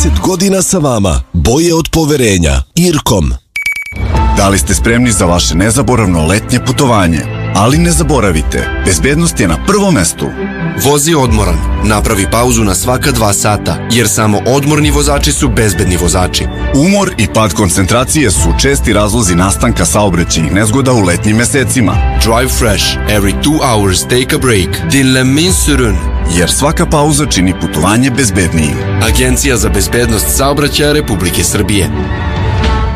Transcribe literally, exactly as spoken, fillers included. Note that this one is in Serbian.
trideset godina sa vama. Boje od poverenja. Irkom. Da li ste spremni za vaše nezaboravno letnje putovanje? Ali ne zaboravite, bezbednost je na prvom mestu. Vozi odmoran, napravi pauzu na svaka dva sata, jer samo odmorni vozači su bezbedni vozači. Umor i pad koncentracije su česti razlozi nastanka saobraćajnih nezgoda u letnjim mesecima. Drive fresh, every two hours take a break. Dinle min sürün. Jer svaka pauza čini putovanje bezbednijim. Agencija za bezbednost saobraćaja Republike Srbije.